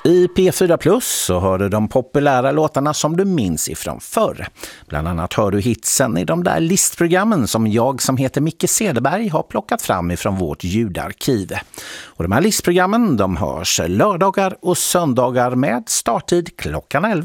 I P4 Plus så hör du de populära låtarna som du minns ifrån förr. Bland annat hör du hitsen i de där listprogrammen som jag som heter Micke Cederberg har plockat fram ifrån vårt ljudarkiv. Och de här listprogrammen de hörs lördagar och söndagar med starttid klockan 11.